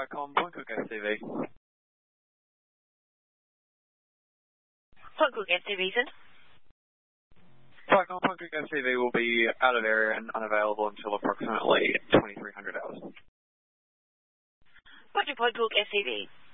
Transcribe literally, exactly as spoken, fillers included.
Vicom, Point Cook S C V. Point Cook S C V, sir. Vicom, Point Cook S C V will be out of area and unavailable until approximately twenty-three hundred hours. Roger, Point Cook S C V.